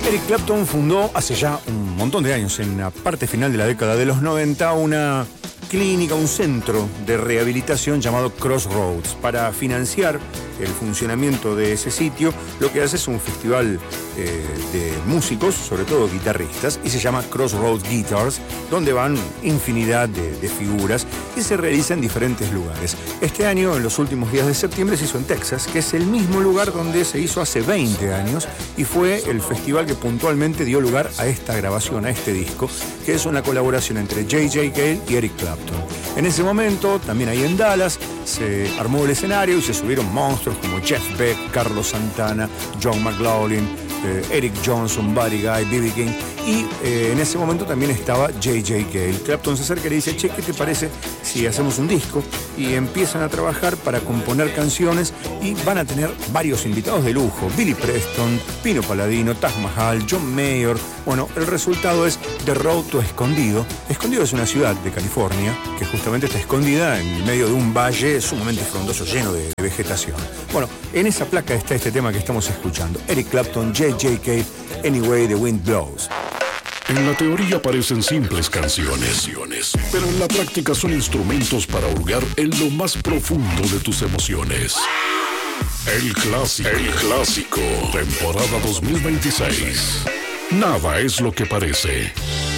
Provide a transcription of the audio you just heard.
Eric Clapton fundó hace ya un montón de años, en la parte final de la década de los 90, una clínica, un centro de rehabilitación llamado Crossroads. Para financiar el funcionamiento de ese sitio, lo que hace es un festival de músicos, sobre todo guitarristas, y se llama Crossroads Guitars, donde van infinidad de figuras y se realiza en diferentes lugares. Este año, en los últimos días de septiembre, se hizo en Texas, que es el mismo lugar donde se hizo hace 20 años y fue el festival que puntualmente dio lugar a esta grabación, a este disco, que es una colaboración entre J.J. Cale y Eric Clapton. En ese momento, también ahí en Dallas, se armó el escenario y se subieron monstruos como Jeff Beck, Carlos Santana, John McLaughlin, Eric Johnson, Buddy Guy, B.B. King, y en ese momento también estaba J.J. Cale. Clapton se acerca y le dice: che, ¿qué te parece si hacemos un disco? Y empiezan a trabajar para componer canciones y van a tener varios invitados de lujo: Billy Preston, Pino Palladino, Taj Mahal, John Mayer. Bueno, el resultado es The Road to Escondido. Escondido es una ciudad de California que justamente está escondida en medio de un valle sumamente frondoso, lleno de vegetación. Bueno, en esa placa está este tema que estamos escuchando: Eric Clapton, J.J. Cale, Anyway the Wind Blows. En la teoría parecen simples canciones, pero en la práctica son instrumentos para hurgar en lo más profundo de tus emociones. El clásico, temporada 2026. Nada es lo que parece.